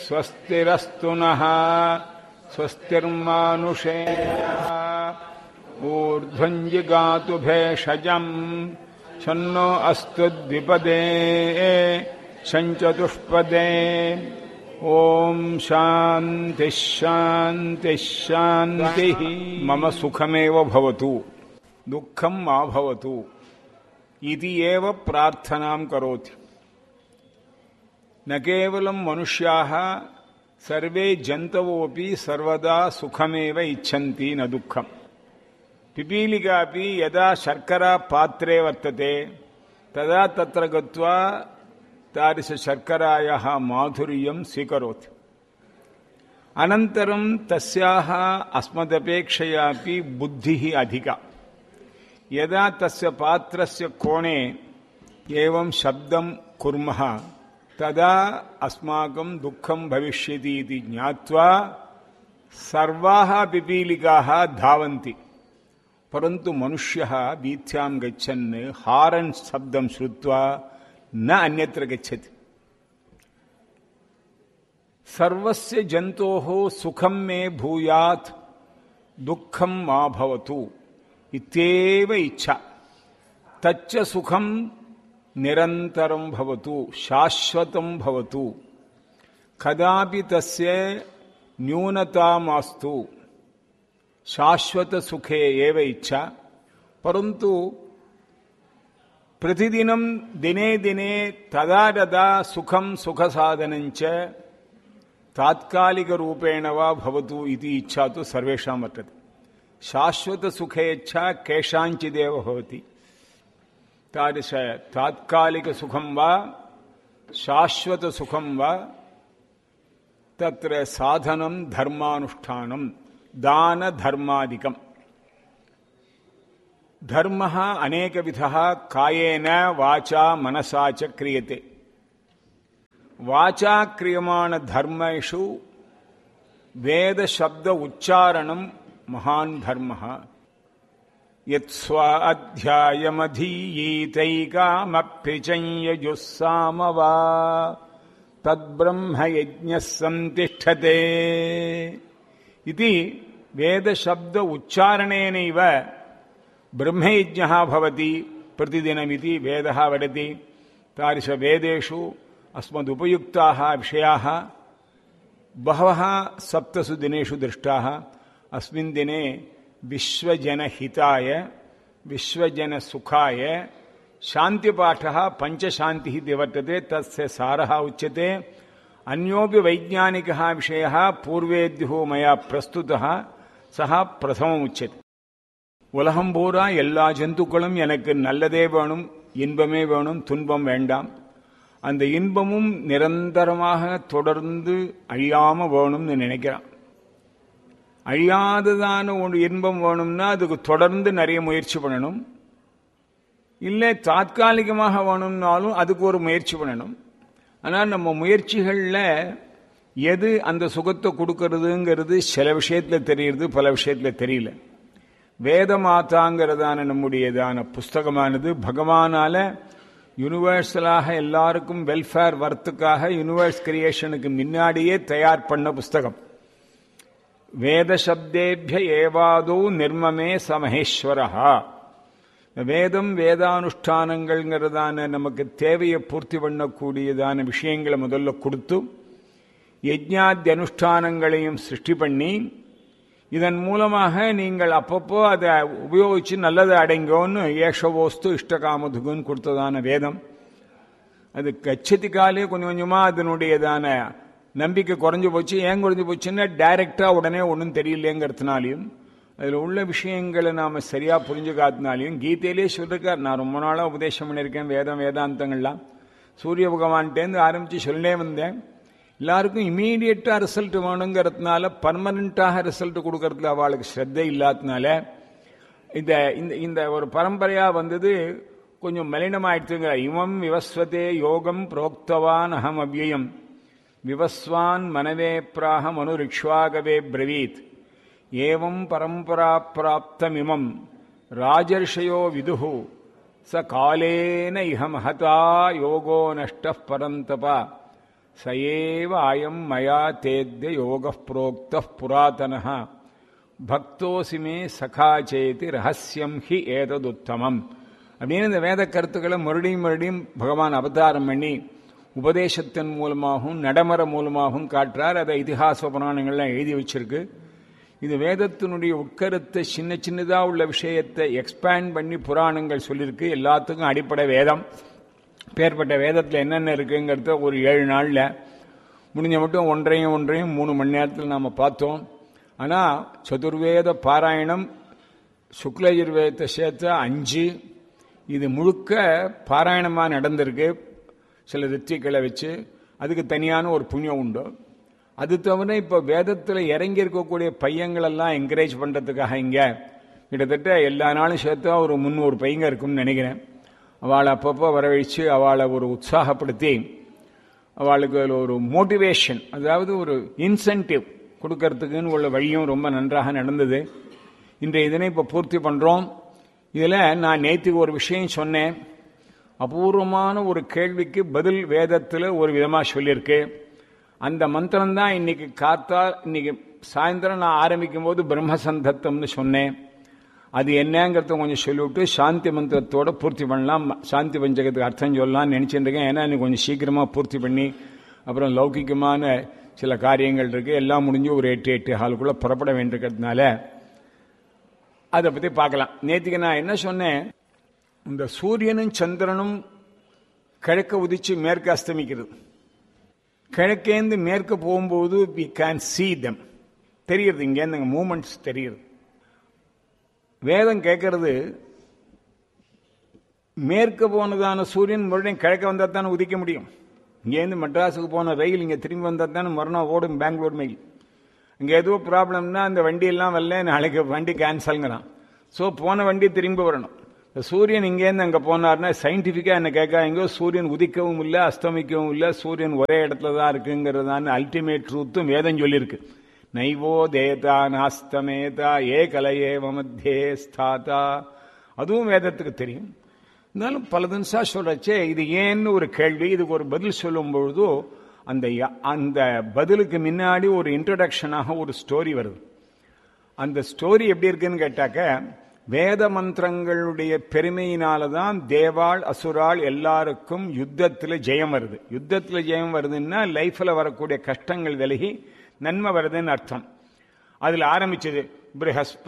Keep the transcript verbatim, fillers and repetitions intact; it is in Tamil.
स्वस्तिरस्तु नः स्वस्तिर्मानुषेभ्यः ऊर्ध्वञ्जिगातु भेषजम् शन्नो अस्तु द्विपदे शञ्चतुष्पदे ओम शांति शांति शांति। मम सुखमेव भवतु दुःखं मा भवतु इति एव प्रार्थनां करोति। न केवलं मनुष्याः सर्वे जन्तवोऽपि सर्वदा सुखमेव इच्छन्ति न दुःखम्। पिपीलिकापि यदा शर्करा पात्रे वर्तते तदा तत्र गत्वा तादृशशर्करायाः माधुर्यं स्वीकरोति। अनन्तरं तस्याः अस्मदपेक्षयापि बुद्धिः अधिका। यदा तस्य पात्रस्य कोणे एवं शब्दं कुर्मः तदा अस्माकं दुःखं भविष्यति इति ज्ञात्वा सर्वाः पिपीलिकाः धावन्ति। परन्तु मनुष्यः वीथ्यां गच्छन् हारन् शब्दं श्रुत्वा न अन्यत्र गच्छति। सर्वस्य जन्तोः सुखं मे भूयात् दुःखं मा भवतु इत्येव इच्छा। तच्च सुखं निरन्तरं भवतु शाश्वतं भवतु कदापि तस्य न्यूनता मास्तु। शाश्वत सुखे एव इच्छा। परन्तु प्रतिदिनं दिने दिने तदा तदा सुखं सुखसाधनञ्च तात्कालिकरूपेण वा भवतु इति इच्छा तु सर्वेषां वर्तते। शाश्वतसुखे इच्छा केषाञ्चिदेव भवति। तादृश तात्कालिकसुखं वा शाश्वतसुखं वा तत्र साधनं धर्मानुष्ठानं दानधर्मादिकम्। धर्मः अनेकविधः कायेन वाचा मनसा च क्रियते। वाचा क्रियमाणधर्मेषु वेदशब्द उच्चारणं महान् धर्मः। यत्स्वा अध्यायमधीयीतैकामप्यचञ्यजुस्साम वा तद्ब्रह्मयज्ञः संतिष्ठते इति वेदशब्द उच्चारणेनैव ब्रह्मयज्ञः भवति प्रतिदिनमिति वेदः वदति। तादृशवेदेषु अस्मदुपयुक्ताः विषयाः बहवः सप्तसु दिनेषु दृष्टाः। अस्मिन् दिने विश्वजनहिताय विश्वजनसुखाय शान्तिपाठः पञ्चशान्तिः इति वर्तते। तस्य सारः उच्यते। अन्योपि वैज्ञानिकः विषयः पूर्वेद्युः मया प्रस्तुतः सः प्रथमम् उच्यते। உலகம் பூரா எல்லா ஜந்துக்களும் எனக்கு நல்லதே வேணும், இன்பமே வேணும், துன்பம் வேண்டாம். அந்த இன்பமும் நிரந்தரமாக தொடர்ந்து அழியாம வேணும்னு நினைக்கிறான். அழியாததான ஒரு இன்பம் வேணும்னா அதுக்கு தொடர்ந்து நிறைய முயற்சி பண்ணணும். இல்லை தாத்காலிகமாக வேணும்னாலும் அதுக்கு ஒரு முயற்சி பண்ணணும். ஆனால் நம்ம முயற்சிகளில் எது அந்த சுகத்தை கொடுக்கறதுங்கிறது சில விஷயத்தில் தெரியுது, பல விஷயத்தில் தெரியல. வேதமாதாங்கிறதான நம்முடையதான புஸ்தகமானது பகவானால யூனிவர்சலாக எல்லாருக்கும் வெல்ஃபேர் வர்த்துக்காக யூனிவர்ஸ் கிரியேஷனுக்கு முன்னாடியே தயார் பண்ண புஸ்தகம். வேத சப்தேபிய ஏவாதோ நிர்மமே சமஹேஸ்வரஹா. வேதம் வேதானுஷ்டானங்கள்ங்கிறதான நமக்கு தேவையை பூர்த்தி பண்ணக்கூடியதான விஷயங்களை முதல்ல கொடுத்து யஜ்ஞாதி அனுஷ்டானங்களையும் சிருஷ்டி பண்ணி இதன் மூலமாக நீங்கள் அப்பப்போ அதை உபயோகிச்சு நல்லதை அடைங்கோன்னு ஏஷவோஸ்து இஷ்டகாமதுகுன்னு கொடுத்ததான வேதம். அது கச்சதி காலே கொஞ்சம் கொஞ்சமாக அதனுடையதான நம்பிக்கை குறைஞ்சு போச்சு. ஏன் குறைஞ்சு போச்சுன்னா டைரக்டாக உடனே ஒன்றும் தெரியலேங்கிறதுனாலையும் அதில் உள்ள விஷயங்களை நாம் சரியாக புரிஞ்சுக்காத்தினாலையும் கீதையிலே சொல்லிருக்கார். நான் ரொம்ப நாளாக உபதேசம் பண்ணியிருக்கேன் வேதம் வேதாந்தங்கள்லாம். சூரிய பகவான்கிட்டேருந்து ஆரம்பித்து சொல்லே வந்தேன். எல்லாருக்கும் இமீடியட்டாக ரிசல்ட் வேணுங்கிறதுனால பர்மனண்டாக ரிசல்ட் கொடுக்கறதுல அவளுக்கு ஸ்ரத்தை இல்லாததுனால இந்த இந்த ஒரு பரம்பரையாக வந்தது கொஞ்சம் மலினமாயிடுச்சுங்க. இமம் விவஸ்வதே யோகம் புரோக்தவான் அகம் அவ்யயம் விவஸ்வான் மனவே பிராக மனு ரிக்ஷ்வாகவே பிரவீத் ஏவம் பரம்பரா பிராப்தமிமம் ராஜர்ஷயோ விதுஹு ச காலேன இஹ மஹதா யோகோ நஷ்டः பரந்தபா சயேவ அயம் மயா தேத்ய யோக புரோக்த புராதன பக்தோசிமே சகாச்சேதி ரகசியம் ஹி ஏததுத்தமம் அப்படின்னு இந்த வேத கருத்துக்களை மறுபடியும் மறுபடியும் பகவான் அவதாரம் பண்ணி உபதேசத்தின் மூலமாகவும் நடைமுறை மூலமாகவும் காட்டுறார். அதை இதிகாச புராணங்கள்லாம் எழுதி வச்சிருக்கு. இது வேதத்தினுடைய உட்கருத்தை சின்ன சின்னதாக உள்ள விஷயத்தை எக்ஸ்பேண்ட் பண்ணி புராணங்கள் சொல்லியிருக்கு. எல்லாத்துக்கும் அடிப்படை வேதம். பேர்பட்ட வேதத்தில் என்னென்ன இருக்குங்கிறத ஒரு ஏழு நாளில் முடிஞ்ச மட்டும் ஒன்றையும் ஒன்றையும் மூணு மணி நேரத்தில் நாம் பார்த்தோம். ஆனால் சதுர்வேத பாராயணம் சுக்லயஜுர்வேதத்தை சேர்த்த அஞ்சு இது முழுக்க பாராயணமாக நடந்திருக்கு. சில ரித்திகளை வச்சு அதுக்கு தனியான ஒரு புண்ணியம் உண்டு. அது தவிர இப்போ வேதத்தில் இறங்கி இருக்கக்கூடிய பையங்களெல்லாம் என்கரேஜ் பண்ணுறதுக்காக இங்கே கிட்டத்தட்ட எல்லா நாளும் சேர்த்தா ஒரு முந்நூறு பையங்க இருக்கும்னு நினைக்கிறேன். அவளை அப்பப்போ வரவழைச்சு அவளை ஒரு உற்சாகப்படுத்தி அவளுக்கு ஒரு மோட்டிவேஷன், அதாவது ஒரு இன்சென்டிவ் கொடுக்கறதுக்குன்னு உள்ள வழியும் ரொம்ப நன்றாக நடந்தது. இன்றைய இதனை இப்போ பூர்த்தி பண்ணுறோம். இதில் நான் நேற்றுக்கு ஒரு விஷயம் சொன்னேன். அபூர்வமான ஒரு கேள்விக்கு பதில் வேதத்தில் ஒரு விதமாக சொல்லியிருக்கு. அந்த மந்திரம்தான் இன்னைக்கு காத்தா இன்னைக்கு சாயந்தரம் நான் ஆரம்பிக்கும் போது பிரம்மசந்தத்தம்னு சொன்னேன். அது என்னங்கிறத கொஞ்சம் சொல்லிவிட்டு சாந்தி மந்திரத்தோட பூர்த்தி பண்ணலாம். சாந்தி பஞ்சகத்துக்கு அர்த்தம் சொல்லலாம்னு நினைச்சிட்டு இருக்கேன். ஏன்னா இன்னைக்கு கொஞ்சம் சீக்கிரமாக பூர்த்தி பண்ணி அப்புறம் லௌகிகமான சில காரியங்கள் இருக்கு. எல்லாம் முடிஞ்சு ஒரு எட்டு எட்டு ஹாலுக்குள்ள புறப்பட வேண்டியிருக்கிறதுனால அதை பற்றி பார்க்கலாம். நேற்றுக்கு நான் என்ன சொன்னேன், இந்த சூரியனும் சந்திரனும் கிழக்க உதிச்சு மேற்கு அஸ்தமிக்கிறது. கிழக்கேந்து மேற்கு போகும்போது வி கேன் சீ தம், தெரியுது. இங்கேருந்து மூமெண்ட்ஸ் தெரியுது. வேதம் கேட்கறது மேற்கு போனதான சூரியன் மறுபடியும் கிழக்க வந்தால் தானே உதிக்க முடியும். இங்கேருந்து மெட்ராஸுக்கு போன ரயில் இங்கே திரும்பி வந்தால் தானே மறுநாள் ஓடும் பெங்களூர் மெயில். இங்கே ஏதோ ப்ராப்ளம்னா அந்த வண்டியெல்லாம் வரல, நாளைக்கு வண்டி கேன்சல்ங்கிறான். ஸோ போன வண்டி திரும்பி வரணும். சூரியன் இங்கேருந்து அங்கே போனார்னா சயின்டிஃபிக்காக என்ன கேட்க, எங்கேயோ சூரியன் உதிக்கவும் இல்லை அஸ்தமிக்கவும் இல்லை, சூரியன் ஒரே இடத்துல தான் இருக்குங்கிறதான அல்டிமேட் ட்ரூத்தும் வேதம் சொல்லியிருக்கு. நைவோ தேதா நாஸ்தமேதா ஏ கலையே மத்தியே ஸ்தாதா, அதுவும் வேதத்துக்கு தெரியும். இருந்தாலும் பல தினசா சொல்றச்சே இது ஏன்னு ஒரு கேள்வி, இதுக்கு ஒரு பதில் சொல்லும் பொழுதோ அந்த அந்த பதிலுக்கு முன்னாடி ஒரு இன்ட்ரடக்ஷனாக ஒரு ஸ்டோரி வருது. அந்த ஸ்டோரி எப்படி இருக்குன்னு கேட்டாக்க, வேத மந்திரங்களுடைய பெருமையினாலதான் தேவாள் அசுராள் எல்லாருக்கும் யுத்தத்தில் ஜெயம் வருது. யுத்தத்தில் ஜெயம் வருதுன்னா லைஃப்ல வரக்கூடிய கஷ்டங்கள் விலகி நன்மை வருதுன்னு அர்த்தம். அதுல ஆரம்பிச்சது. பிரஹஸ்ப